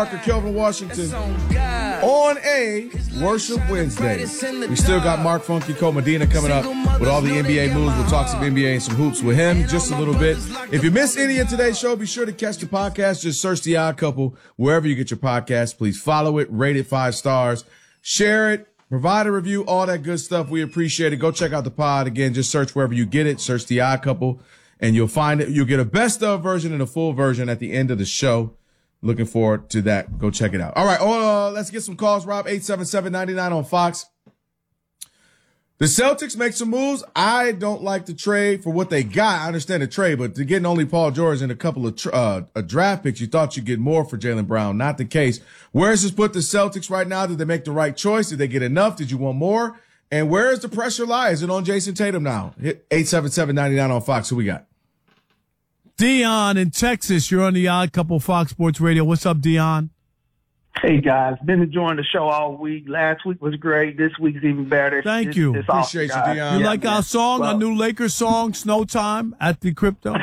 Kelvin Washington on a Worship Wednesday. We still got Mark Funky Cole Medina coming up with all the NBA moves. We'll talk some NBA and some hoops with him just a little bit. If you missed any of today's show, be sure to catch the podcast. Just search The Odd Couple wherever you get your podcast. Please follow it, rate it 5 stars, share it, provide a review, all that good stuff. We appreciate it. Go check out the pod. Again, just search wherever you get it. Search The Odd Couple, and you'll find it. You'll get a best of version and a full version at the end of the show. Looking forward to that. Go check it out. All right. Let's get some calls, Rob. 877-99 on Fox. The Celtics make some moves. I don't like the trade for what they got. I understand the trade, but to getting only Paul George and a couple of draft picks, you thought you'd get more for Jaylen Brown. Not the case. Where does this put the Celtics right now? Did they make the right choice? Did they get enough? Did you want more? And where is the pressure lie? Is it on Jason Tatum now? Hit 877-99 on Fox. Who we got? Dion in Texas, you're on The Odd Couple, Fox Sports Radio. What's up, Dion? Hey, guys. Been enjoying the show all week. Last week was great. This week's even better. Thank you. Appreciate you, Dion. You like our song, our new Lakers song, Snow Time at the Crypto?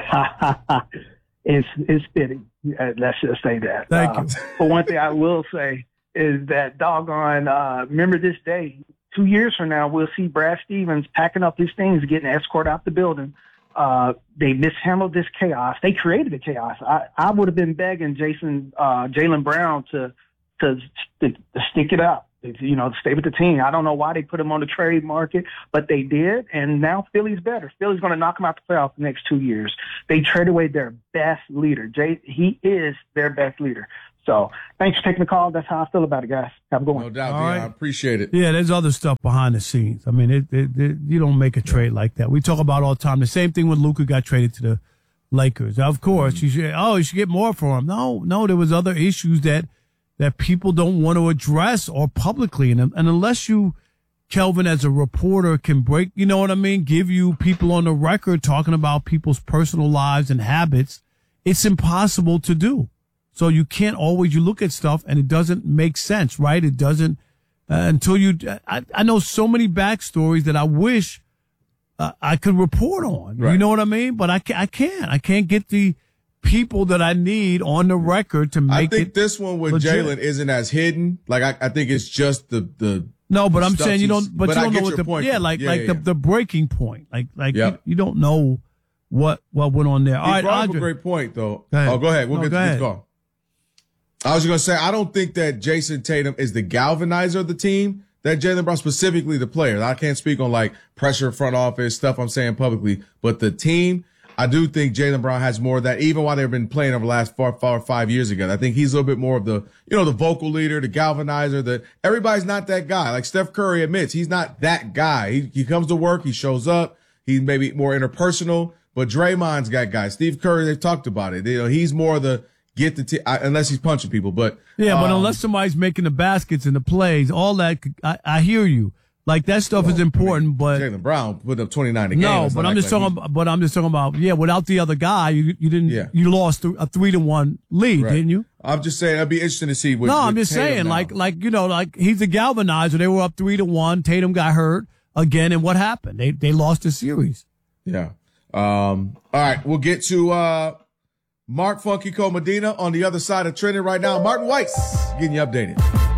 It's fitting. Let's just say that. Thank you. But one thing I will say is that doggone, remember this day, 2 years from now, we'll see Brad Stevens packing up his things, getting escorted out the building. They mishandled this chaos. They created the chaos. I would have been begging Jaylen Brown to stick it up, to stay with the team. I don't know why they put him on the trade market, but they did. And now Philly's better. Philly's going to knock him out the playoffs the next 2 years. They traded away their best leader. He is their best leader. So thanks for taking the call. That's how I feel about it, guys. Have a good one. No doubt, Dion. I appreciate it. Yeah, there's other stuff behind the scenes. I mean, you don't make a trade like that. We talk about all the time. The same thing when Luka got traded to the Lakers. Of course, you should get more for him. No, there was other issues that people don't want to address or publicly. And unless you, Kelvin, as a reporter can break, you know what I mean, give you people on the record talking about people's personal lives and habits, it's impossible to do. So you can't always, you look at stuff and it doesn't make sense, right? It doesn't, until I know so many backstories that I wish I could report on. Right. You know what I mean? But I can't get the people that I need on the record to make it. I think this one with Jaylen isn't as hidden. Like, I think it's just the no, but I'm saying you don't know what the, point. The breaking point. You don't know what went on there. All right, brought up a great point though. Go ahead. We'll get to this call. I was going to say, I don't think that Jason Tatum is the galvanizer of the team, that Jaylen Brown, specifically the players. I can't speak on pressure front office stuff I'm saying publicly, but the team, I do think Jaylen Brown has more of that, even while they've been playing over the last 4 or 5 years together. I think he's a little bit more of the, the vocal leader, the galvanizer, everybody's not that guy. Like Steph Curry admits, he's not that guy. He comes to work, he shows up, he's maybe more interpersonal, but Draymond's got guys. Steve Curry, they've talked about it. He's more the, unless he's punching people, but unless somebody's making the baskets and the plays, all that, I hear you. Like that stuff is important, but Jaylen Brown put up 29 a game. No, but I'm just talking about. Without the other guy, you didn't. Yeah. You lost a 3-1 lead, didn't you? I'm just saying it'd be interesting to see. I'm just saying, like he's a galvanizer. They were up 3-1. Tatum got hurt again, and what happened? They lost the series. Yeah. All right, we'll get to Mark Funky Cole Medina on the other side of Trinity right now. Martin Weiss getting you updated.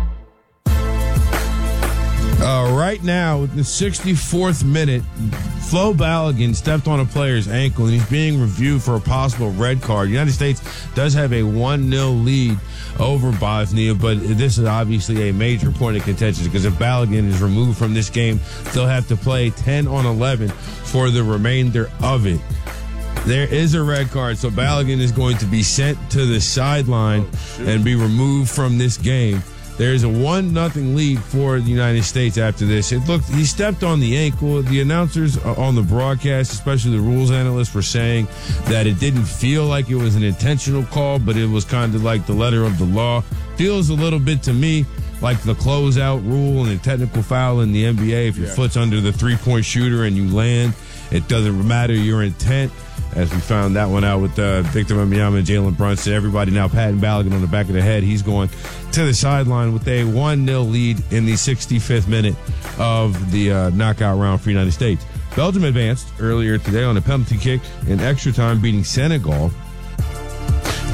Right now, in the 64th minute, Flo Balogun stepped on a player's ankle, and he's being reviewed for a possible red card. The United States does have a 1-0 lead over Bosnia, but this is obviously a major point of contention because if Balogun is removed from this game, they'll have to play 10 on 11 for the remainder of it. There is a red card, so Balogun is going to be sent to the sideline and be removed from this game. There's a 1-0 lead for the United States after this. He stepped on the ankle. The announcers on the broadcast, especially the rules analysts, were saying that it didn't feel like it was an intentional call, but it was kind of like the letter of the law. Feels a little bit to me like the closeout rule and the technical foul in the NBA. If your foot's under the three-point shooter and you land, it doesn't matter your intent. As we found that one out with Victor Wembanyama and Jalen Brunson. Everybody now patting Balogun on the back of the head. He's going to the sideline with a 1-0 lead in the 65th minute of the knockout round for the United States. Belgium advanced earlier today on a penalty kick in extra time, beating Senegal.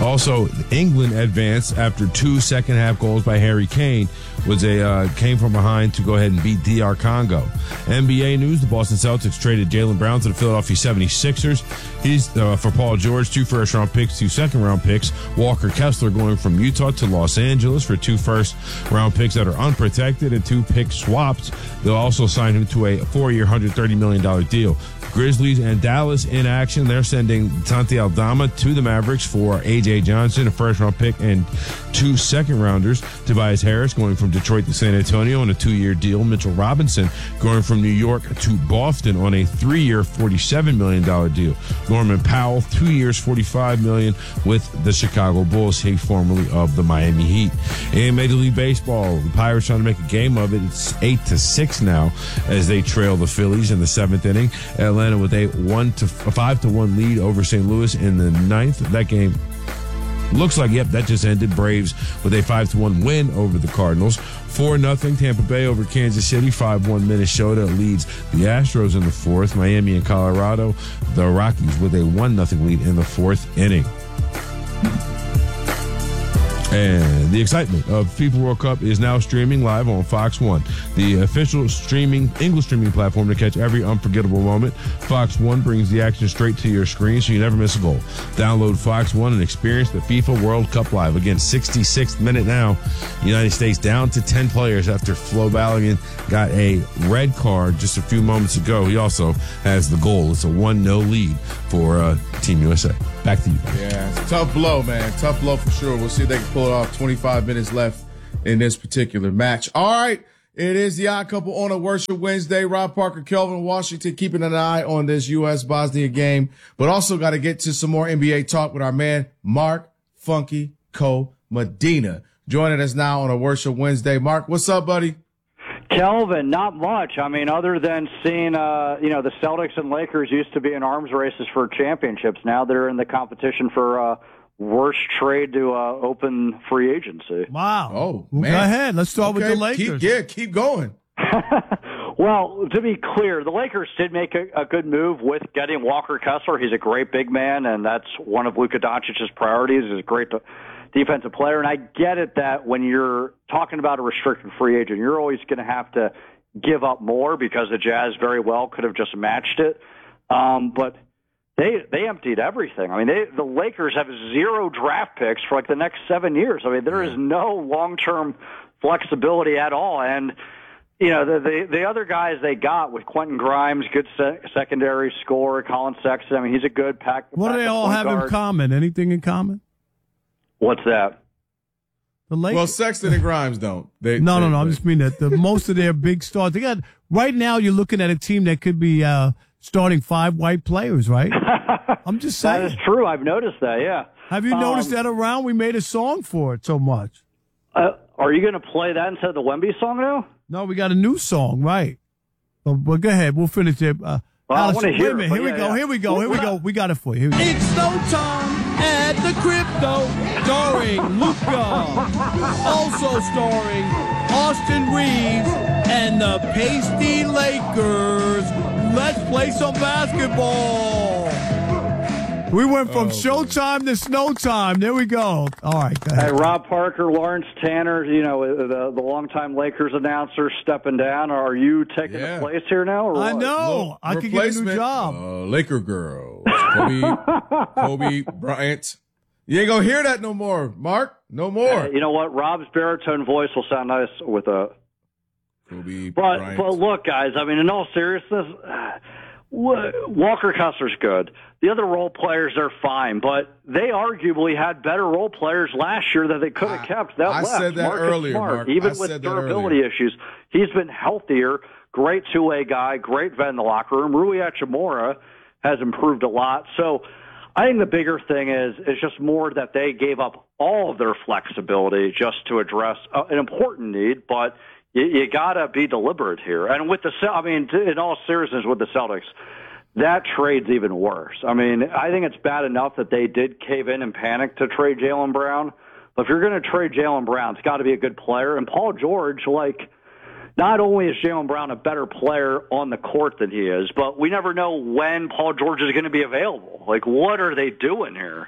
Also, England advanced after 2 second-half goals by Harry Kane. Came from behind to go ahead and beat DR Congo. NBA news, the Boston Celtics traded Jaylen Brown to the Philadelphia 76ers. He's for Paul George, 2 first-round picks, 2 second-round picks. Walker Kessler going from Utah to Los Angeles for 2 first-round picks that are unprotected and 2 pick swaps. They'll also sign him to a 4-year, $130 million deal. Grizzlies and Dallas in action. They're sending Santi Aldama to the Mavericks for A.J. Johnson, a first-round pick, and 2 second-rounders. Tobias Harris going from Detroit to San Antonio on a 2-year deal. Mitchell Robinson going from New York to Boston on a 3-year, $47 million deal. Norman Powell, 2 years, $45 million with the Chicago Bulls, he formerly of the Miami Heat. In Major League Baseball, the Pirates trying to make a game of it. It's 8-6 now as they trail the Phillies in the 7th inning. Atlanta with a 5-1 lead over St. Louis in the 9th. That game looks like, that just ended. Braves with a 5-1 win over the Cardinals. 4-0 Tampa Bay over Kansas City. 5-1 Minnesota leads the Astros in the 4th. Miami and Colorado, the Rockies with a 1-0 lead in the 4th inning. And the excitement of FIFA World Cup is now streaming live on Fox One, the official English streaming platform to catch every unforgettable moment. Fox One brings the action straight to your screen so you never miss a goal. Download Fox One and experience the FIFA World Cup live. Again, 66th minute now. United States down to 10 players after Flo Balogun got a red card just a few moments ago. He also has the goal. It's a 1-0 lead for Team USA. Back to you. Yeah, it's a tough blow, man. Tough blow for sure. We'll see if they can pull it off. 25 minutes left in this particular match. All right. It is the Odd Couple on a Worship Wednesday. Rob Parker, Kelvin Washington, keeping an eye on this U.S.-Bosnia game, but also got to get to some more NBA talk with our man, Mark Funky Co-Medina, joining us now on a Worship Wednesday. Mark, what's up, buddy? Kelvin, not much. I mean, other than seeing, the Celtics and Lakers used to be in arms races for championships. Now they're in the competition for worst trade to open free agency. Wow. Oh, man. Go ahead. Let's start with the Lakers. Keep going. Well, to be clear, the Lakers did make a good move with getting Walker Kessler. He's a great big man, and that's one of Luka Doncic's priorities. He's a great defensive player, and I get it that when you're talking about a restricted free agent, you're always going to have to give up more because the Jazz very well could have just matched it. But they emptied everything. I mean, the Lakers have 0 draft picks for like the next 7 years. I mean, there is no long-term flexibility at all. And the other guys they got with Quentin Grimes, good secondary scorer, Colin Sexton. I mean, he's a good pack. What do they all have in common? Anything in common? What's that? The Lakers. Well, Sexton and Grimes don't. No. I just mean that most of their big stars. They got right now. You're looking at a team that could be starting 5 white players, right? I'm just saying. That is true. I've noticed that. Yeah. Have you noticed that around? We made a song for it so much. Are you going to play that instead of the Wemby song now? No, we got a new song, right? But go ahead. We'll finish it. Well, Alex, I want to hear it. Here we go. We got it for you. It's Snowtime at the Crypto, starring Luka, also starring Austin Reeves and the Pasty Lakers. Let's play some basketball. We went from Showtime to Snowtime. There we go. All right, go ahead. Hey, Rob Parker, Lawrence Tanner, the longtime Lakers announcer stepping down. Are you taking a place here now? Or I what? know. I could get a new job. Laker girls. Kobe Bryant. You ain't going to hear that no more, Mark. No more. You know what? Rob's baritone voice will sound nice with a Kobe Bryant. But look, guys, I mean, in all seriousness, Walker Kessler's good. The other role players are fine, but they arguably had better role players last year that they could have kept. I said that Marcus earlier, Smart, Mark. even with durability issues, he's been healthier. Great two-way guy, great vet in the locker room. Rui Hachimura has improved a lot. So I think the bigger thing is just more that they gave up all of their flexibility just to address an important need, but you got to be deliberate here. And with in all seriousness, with the Celtics, that trade's even worse. I mean, I think it's bad enough that they did cave in and panic to trade Jaylen Brown. But if you're going to trade Jaylen Brown, it's got to be a good player. And Paul George, not only is Jaylen Brown a better player on the court than he is, but we never know when Paul George is going to be available. What are they doing here?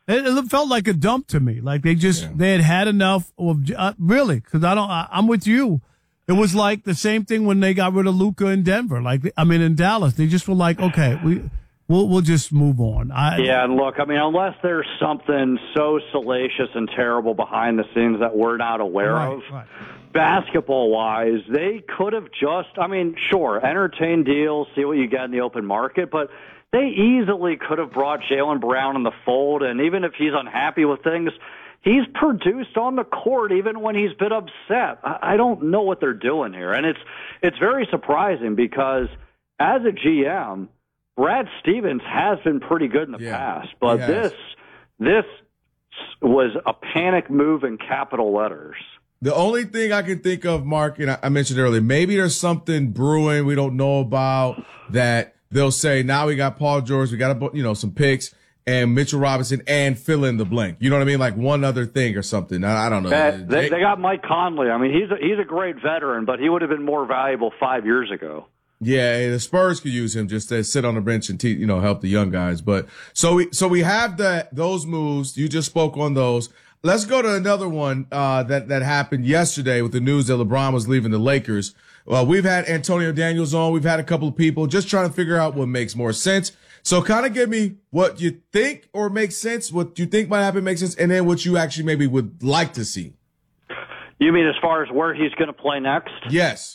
It felt like a dump to me. Like they had enough of really, because I'm with you. It was like the same thing when they got rid of Luka in Denver. In Dallas, they just were like, okay, we'll just move on. And look, unless there's something so salacious and terrible behind the scenes that we're not aware of, basketball-wise, they could have just, sure, entertain deals, see what you get in the open market, but they easily could have brought Jaylen Brown in the fold, and even if he's unhappy with things, he's produced on the court even when he's been upset. I don't know what they're doing here, and it's very surprising because as a GM, Brad Stevens has been pretty good in the past, but this was a panic move in capital letters. The only thing I can think of, Mark, and I mentioned earlier, maybe there's something brewing we don't know about that they'll say, now we got Paul George, we got some picks, and Mitchell Robinson, and fill in the blank. You know what I mean? Like one other thing or something. I don't know. They got Mike Conley. He's a great veteran, but he would have been more valuable 5 years ago. Yeah, the Spurs could use him just to sit on the bench and help the young guys. But so we have those moves. You just spoke on those. Let's go to another one that happened yesterday with the news that LeBron was leaving the Lakers. We've had Antonio Daniels on. We've had a couple of people just trying to figure out what makes more sense. So kind of give me what you think or makes sense, what you think might happen makes sense, and then what you actually maybe would like to see. You mean as far as where he's going to play next? Yes.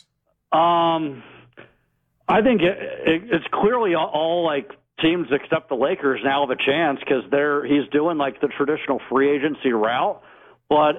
I think it's clearly all like teams except the Lakers now have a chance because he's doing like the traditional free agency route. But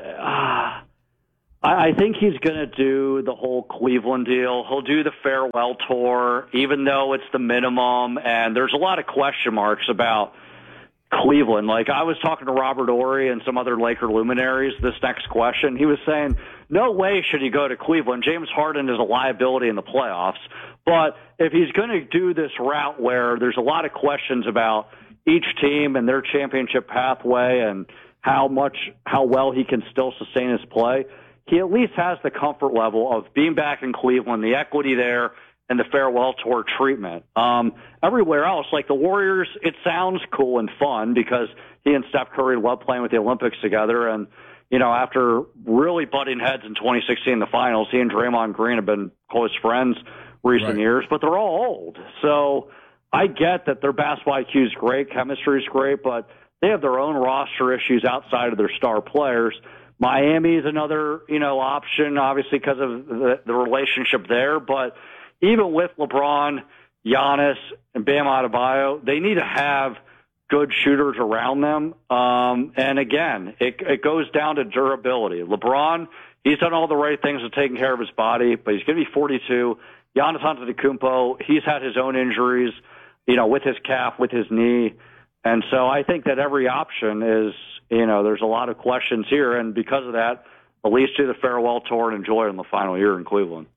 I think he's going to do the whole Cleveland deal. He'll do the farewell tour, even though it's the minimum. And there's a lot of question marks about Cleveland. Like I was talking to Robert Horry and some other Laker luminaries this next question. He was saying, no way should he go to Cleveland. James Harden is a liability in the playoffs. But if he's going to do this route where there's a lot of questions about each team and their championship pathway and how well he can still sustain his play, he at least has the comfort level of being back in Cleveland, the equity there, and the farewell tour treatment. Everywhere else, like the Warriors, it sounds cool and fun because he and Steph Curry love playing with the Olympics together. And, after really butting heads in 2016 in the finals, he and Draymond Green have been close friends recent years, but they're all old. So I get that their basketball IQ is great, chemistry is great, but they have their own roster issues outside of their star players. Miami is another, option, obviously, because of the relationship there. But even with LeBron, Giannis, and Bam Adebayo, they need to have good shooters around them. And again, it goes down to durability. LeBron, he's done all the right things with taking care of his body, but he's going to be 42. Giannis Antetokounmpo, he's had his own injuries, with his calf, with his knee. And so I think that every option is, there's a lot of questions here. And because of that, at least do the farewell tour and enjoy it in the final year in Cleveland.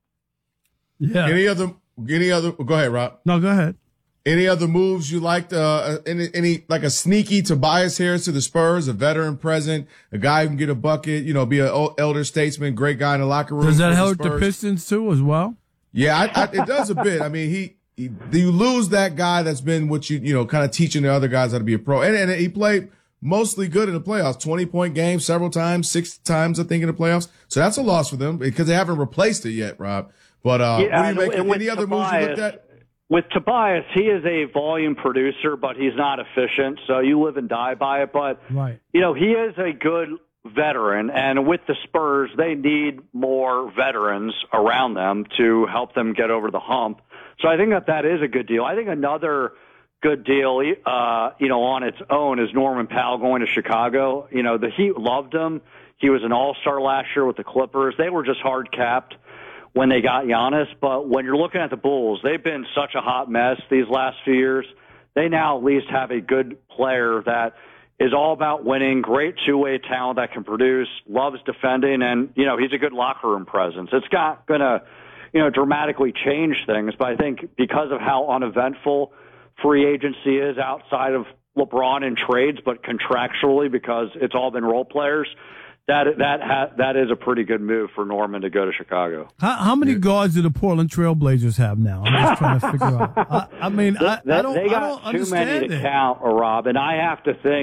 Yeah. Any other, go ahead, Rob. No, go ahead. Any other moves you liked? Any like a sneaky Tobias Harris to the Spurs, a veteran present, a guy who can get a bucket, be an elder statesman, great guy in the locker room. Does that help the Pistons too as well? Yeah, it does a bit. You lose that guy that's been what kind of teaching the other guys how to be a pro. And he played mostly good in the playoffs, 20-point games several times, 6 times, I think, in the playoffs. So that's a loss for them because they haven't replaced it yet, Rob. But what do you make? Any other moves you looked at? With Tobias, he is a volume producer, but he's not efficient. So you live and die by it. But, he is a good veteran. And with the Spurs, they need more veterans around them to help them get over the hump. So I think that is a good deal. I think another good deal, on its own is Norman Powell going to Chicago. The Heat loved him. He was an all-star last year with the Clippers. They were just hard-capped when they got Giannis. But when you're looking at the Bulls, they've been such a hot mess these last few years. They now at least have a good player that is all about winning, great two-way talent that can produce, loves defending, and, he's a good locker room presence. It's not going to, dramatically change things, but I think because of how uneventful free agency is outside of LeBron in trades, but contractually because it's all been role players, that is a pretty good move for Norman to go to Chicago. How many guards do the Portland Trailblazers have now? I'm just trying to figure out. I don't too understand many to count, Rob, and I have to think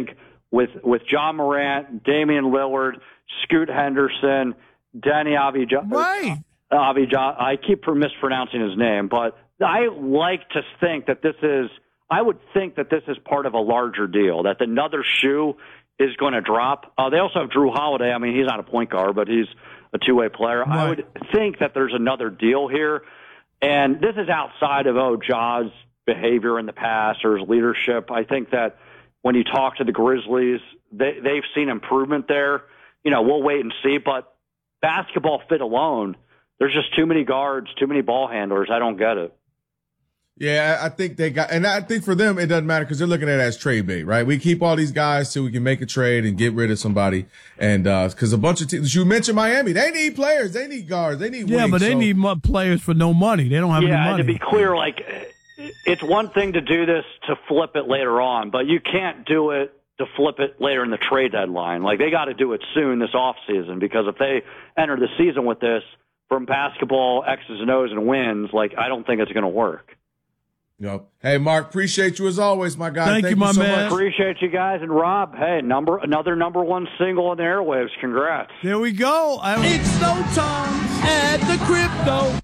with John Morant, Damian Lillard, Scoot Henderson, Denny Avdija. Right. Avdija. I keep mispronouncing his name, but I like to think that I would think that this is part of a larger deal, that another shoe is going to drop. They also have Drew Holiday. I mean, he's not a point guard, but he's a two-way player. Right. I would think that there's another deal here. And this is outside of, Ja's behavior in the past or his leadership. I think that when you talk to the Grizzlies, they've seen improvement there. We'll wait and see. But basketball fit alone, there's just too many guards, too many ball handlers. I don't get it. Yeah, I think and I think for them, it doesn't matter because they're looking at it as trade bait, right? We keep all these guys so we can make a trade and get rid of somebody. And, cause a bunch of teams, you mentioned Miami, they need players, they need guards, they need wings. Yeah, but they need players for no money. They don't have any money. Yeah, to be clear, it's one thing to do this to flip it later on, but you can't do it to flip it later in the trade deadline. They got to do it soon this offseason, because if they enter the season with this from basketball X's and O's and wins, I don't think it's going to work. Yep. Hey, Mark, appreciate you as always, my guy. Thank you, my so man. much. Appreciate you guys. And Rob, hey, another number one single on the airwaves. Congrats. There we go. It's Showtime at the Crypto.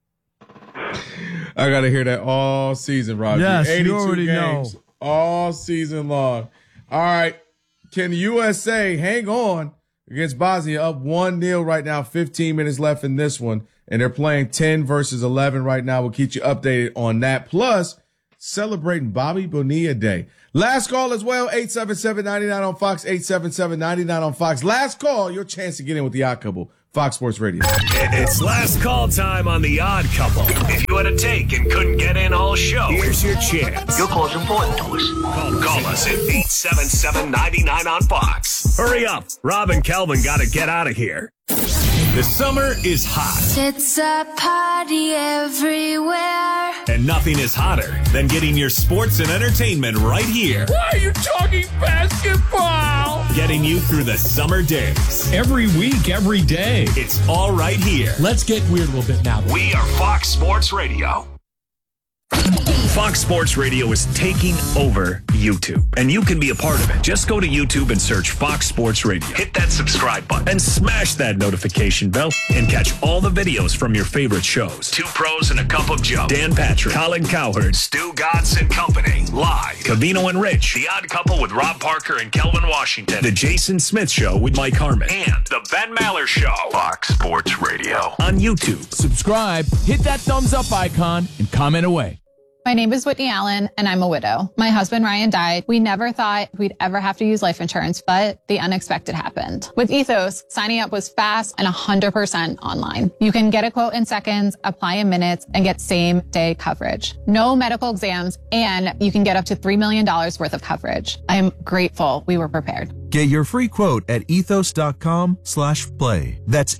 I got to hear that all season, Roger. Yes, 82 you already games know. all season long. All right. Can USA hang on against Bosnia, up 1-0 right now, 15 minutes left in this one. And they're playing 10 versus 11 right now. We'll keep you updated on that. Plus, celebrating Bobby Bonilla Day. Last call as well, 877-99 on Fox, 877-99 on Fox. Last call, your chance to get in with the Odd Couple, Fox Sports Radio. It's last call time on the Odd Couple. If you had a take and couldn't get in all show, here's your chance. Your call is important to us. Call us at 877-99 on Fox. Hurry up. Rob and Kelvin got to get out of here. The summer is hot. It's a party everywhere. And nothing is hotter than getting your sports and entertainment right here. Why are you talking basketball? Getting you through the summer days. Every week, every day. It's all right here. Let's get weird a little bit now. We are Fox Sports Radio. Fox Sports Radio is taking over YouTube, and you can be a part of it. Just go to YouTube and search Fox Sports Radio. Hit that subscribe button and smash that notification bell and catch all the videos from your favorite shows. Two Pros and a Cup of Joe. Dan Patrick, Colin Cowherd, Stu Godson Company. Live. Cavino and Rich. The Odd Couple with Rob Parker and Kelvin Washington. The Jason Smith Show with Mike Harmon. And The Ben Maller Show. Fox Sports Radio. On YouTube. Subscribe, hit that thumbs up icon, and comment away. My name is Whitney Allen, and I'm a widow. My husband, Ryan, died. We never thought we'd ever have to use life insurance, but the unexpected happened. With Ethos, signing up was fast and 100% online. You can get a quote in seconds, apply in minutes, and get same-day coverage. No medical exams, and you can get up to $3 million worth of coverage. I am grateful we were prepared. Get your free quote at ethos.com/play. That's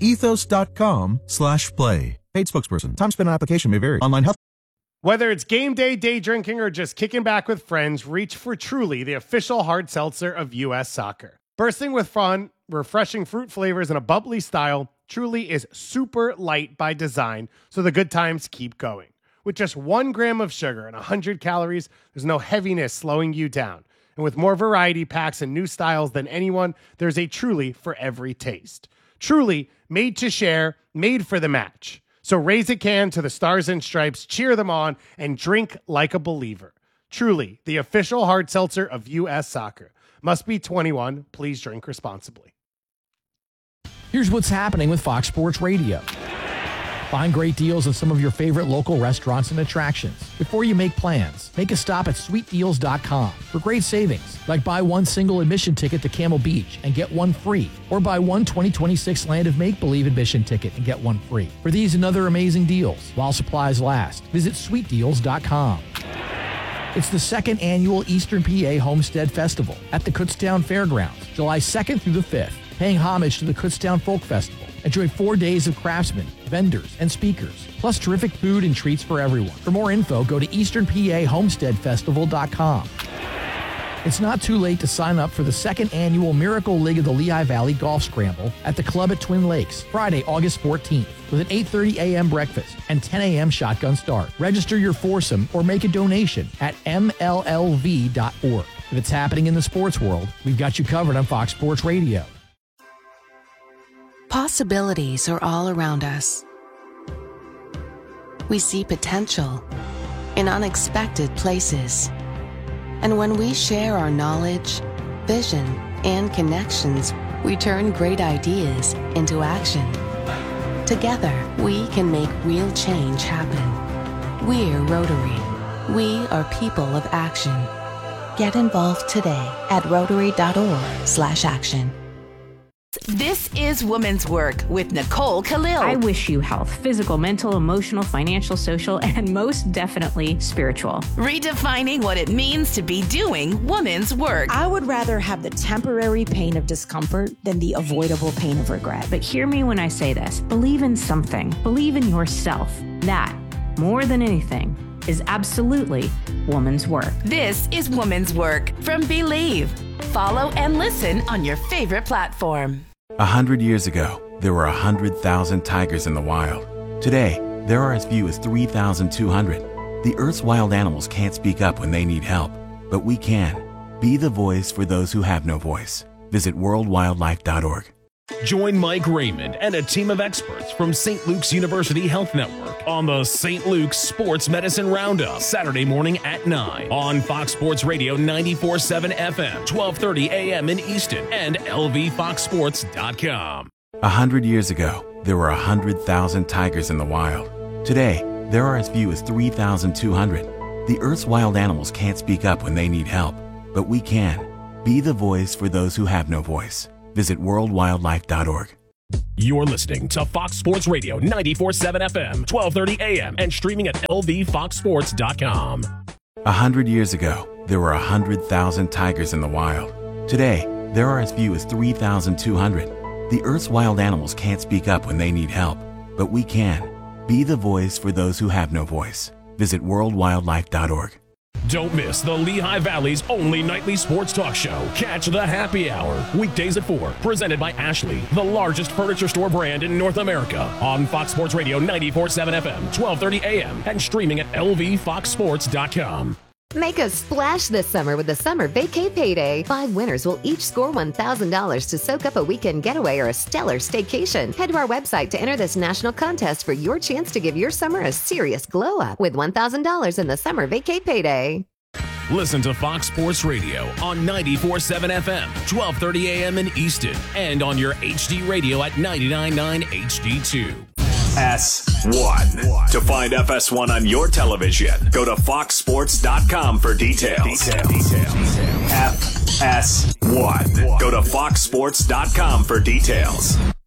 ethos.com/play. Paid spokesperson. Time spent on application may vary. Online health. Whether it's game day drinking, or just kicking back with friends, reach for Truly, the official hard seltzer of U.S. soccer. Bursting with fun, refreshing fruit flavors, and a bubbly style, Truly is super light by design, so the good times keep going. With just 1 gram of sugar and 100 calories, there's no heaviness slowing you down. And with more variety packs and new styles than anyone, there's a Truly for every taste. Truly, made to share, made for the match. So raise a can to the Stars and Stripes, cheer them on, and drink like a believer. Truly, the official hard seltzer of U.S. soccer. Must be 21. Please drink responsibly. Here's what's happening with Fox Sports Radio. Find great deals on some of your favorite local restaurants and attractions. Before you make plans, make a stop at sweetdeals.com for great savings, like buy one single admission ticket to Camel Beach and get one free, or buy one 2026 Land of Make-Believe admission ticket and get one free. For these and other amazing deals, while supplies last, visit sweetdeals.com. It's the second annual Eastern PA Homestead Festival at the Kutztown Fairgrounds, July 2nd through the 5th, paying homage to the Kutztown Folk Festival. Enjoy 4 days of craftsmen, vendors, and speakers, plus terrific food and treats for everyone. For more info, go to easternpahomesteadfestival.com. It's not too late to sign up for the second annual Miracle League of the Lehigh Valley Golf Scramble at the club at Twin Lakes, Friday, August 14th, with an 8:30 a.m. breakfast and 10 a.m. shotgun start. Register your foursome or make a donation at mllv.org. If it's happening in the sports world, we've got you covered on Fox Sports Radio. Possibilities are all around us. We see potential in unexpected places. And when we share our knowledge, vision, and connections, we turn great ideas into action. Together, we can make real change happen. We're Rotary. We are people of action. Get involved today at Rotary.org/action. This is Women's Work with Nicole Khalil. I wish you health, physical, mental, emotional, financial, social, and most definitely spiritual. Redefining what it means to be doing women's work. I would rather have the temporary pain of discomfort than the avoidable pain of regret. But hear me when I say this. Believe in something. Believe in yourself. That, more than anything, is absolutely woman's work. This is Women's Work from Believe. Follow and listen on your favorite platform. 100 years ago, there were 100,000 tigers in the wild. Today, there are as few as 3,200. The Earth's wild animals can't speak up when they need help, but we can. Be the voice for those who have no voice. Visit worldwildlife.org. Join Mike Raymond and a team of experts from St. Luke's University Health Network on the St. Luke's Sports Medicine Roundup, Saturday morning at 9 on Fox Sports Radio 94.7 FM, 12:30 a.m. in Easton, and lvfoxsports.com. 100 years ago, there were 100,000 tigers in the wild. Today, there are as few as 3,200. The Earth's wild animals can't speak up when they need help, but we can. Be the voice for those who have no voice. Visit worldwildlife.org. You're listening to Fox Sports Radio 94.7 FM, 12:30 a.m. and streaming at lvfoxsports.com. 100 years ago, there were 100,000 tigers in the wild. Today, there are as few as 3,200. The Earth's wild animals can't speak up when they need help, but we can. Be the voice for those who have no voice. Visit worldwildlife.org. Don't miss the Lehigh Valley's only nightly sports talk show. Catch the Happy Hour, weekdays at 4, presented by Ashley, the largest furniture store brand in North America, on Fox Sports Radio 94.7 FM, 12:30 a.m. and streaming at lvfoxsports.com. Make a splash this summer with the Summer Vacay Payday. 5 winners will each score $1,000 to soak up a weekend getaway or a stellar staycation. Head to our website to enter this national contest for your chance to give your summer a serious glow up with $1,000 in the Summer Vacay Payday. Listen to Fox Sports Radio on 94.7 FM, 12:30 a.m. in Easton, and on your HD radio at 99.9 HD2. FS1. To find FS1 on your television, go to foxsports.com for details. FS1. Go to foxsports.com for details.